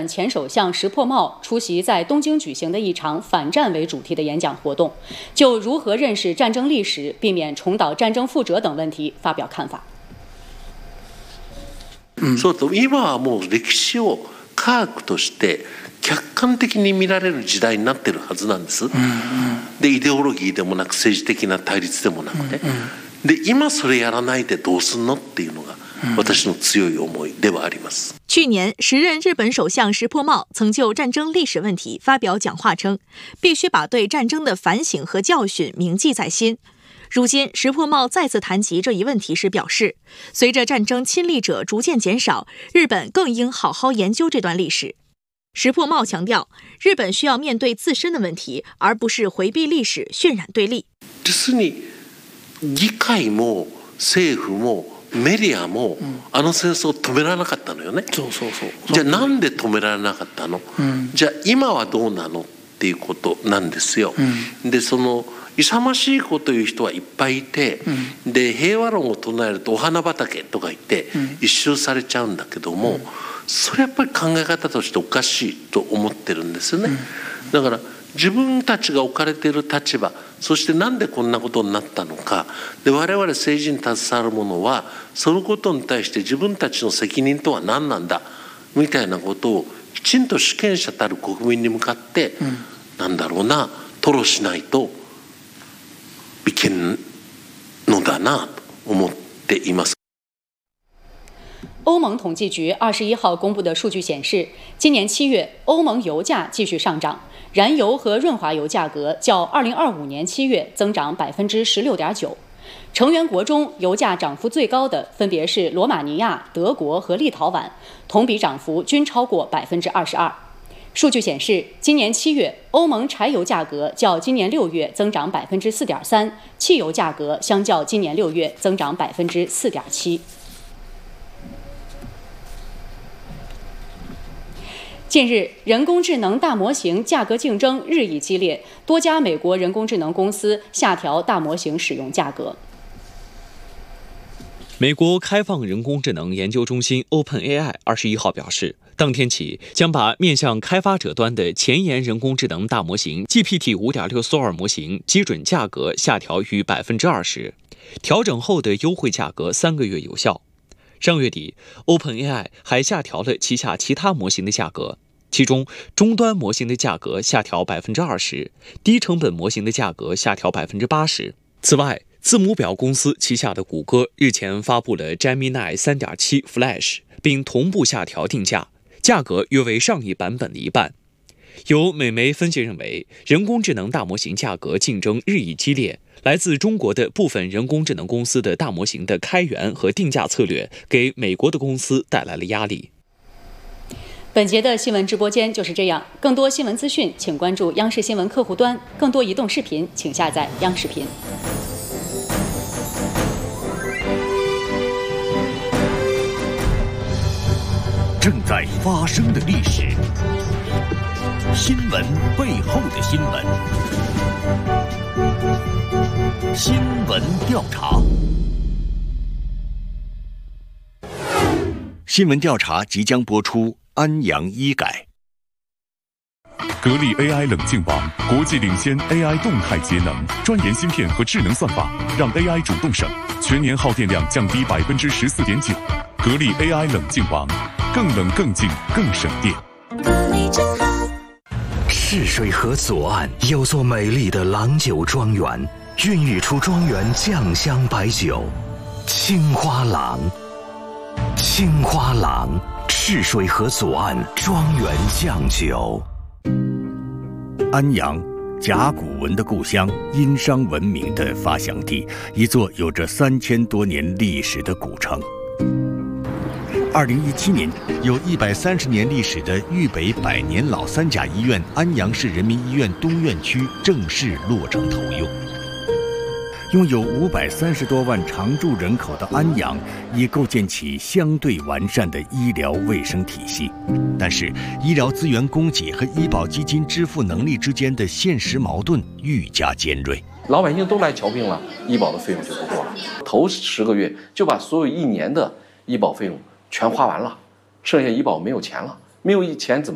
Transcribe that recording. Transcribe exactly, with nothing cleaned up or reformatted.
本前首相石破茂出席在东京举行的一场反战为主题的演讲活动，就如何认识战争历史、避免重蹈战争覆辙等问题发表看法。 そうと今はもう歴史を科学として客観的に見られる時代になってるはずなんです。でイデオロギーでもなく政治的な対立でもなくね。で今それやらないでどうすんのっていうのが私の強い思いではあります。 去年，时任日本首相石破茂曾就战争历史问题发表讲话称，必须把对战争的反省和教训铭记在心。如今，石破茂再次谈及这一问题时表示，随着战争亲历者逐渐减少，日本更应好好研究这段历史。石破茂强调，日本需要面对自身的问题，而不是回避历史、渲染对立。 実に議会も政府もメディアもあの戦争を止められなかったのよね。 そうそうそう。 じゃあなんで止められなかったの、うん、じゃあ今はどうなのっていうことなんですよ。うん、でその勇ましいこと言う人はいっぱいいて、うん、で平和論を唱えるとお花畑とか言って一周されちゃうんだけども、うん、それやっぱり考え方としておかしいと思ってるんですよね。うん、だから自分たちが置かれている立場、そしてなんでこんなことになったのか、で我々政治に携わる者はそのことに対して自分たちの責任とは何なんだみたいなことをきちんと主権者たる国民に向かって、うん、なんだろうな吐露しないといけんのだなと思っています。 欧盟统计局二十一号公布的数据显示，今年七月，欧盟油价继续上涨，燃油和润滑油价格较二零二五年七月增长百分之十六点九。成员国中，油价涨幅最高的分别是罗马尼亚、德国和立陶宛，同比涨幅均超过百分之二十二。数据显示，今年七月，欧盟柴油价格较今年六月增长百分之四点三，汽油价格相较今年六月增长百分之四点七。近日，人工智能大模型价格竞争日益激烈，多家美国人工智能公司下调大模型使用价格。 美国开放人工智能研究中心 OpenAI 二十一号表示，当天起将把面向开发者端的前沿人工智能大模型 G P T 五点六 Sora 模型基准价格下调逾百分之二十，调整后的优惠价格三个月有效。上月底 ，OpenAI 还下调了旗下其他模型的价格。其中，终端模型的价格下调百分之二十，低成本模型的价格下调百分之八十。此外，字母表公司旗下的谷歌日前发布了 Gemini 三点七 Flash， 并同步下调定价，价格约为上一版本的一半。有美媒分析认为，人工智能大模型价格竞争日益激烈，来自中国的部分人工智能公司的大模型的开源和定价策略，给美国的公司带来了压力。 本节的新闻直播间就是这样，更多新闻资讯请关注央视新闻客户端，更多移动视频请下载央视频。 正在发生的历史，新闻背后的新闻，新闻调查。新闻调查即将播出。安阳医改， 格力 A I 冷静网，国际领先 A I 动态节能，专研芯片和智能算法，让 A I 主动省，全年耗电量降低百分之十四点九。格力 A I 冷静网，更冷更静更省电。 格力真好。 赤水河左岸有座美丽的郎酒庄园，孕育出庄园酱香白酒，青花郎。青花郎。赤水河左岸庄园酱酒。 安阳，甲骨文的故乡，殷商文明的发祥地，一座有着三千多年历史的古城。二零一七年，有一百三十年历史的豫北百年老三甲医院安阳市人民医院东院区正式落成投用。拥有五百三十多万常住人口的安阳，已构建起相对完善的医疗卫生体系。但是，医疗资源供给和医保基金支付能力之间的现实矛盾愈加尖锐。 老百姓都来瞧病了，医保的费用就不够了。头十个月就把所有一年的医保费用全花完了，剩下医保没有钱了，没有钱怎么？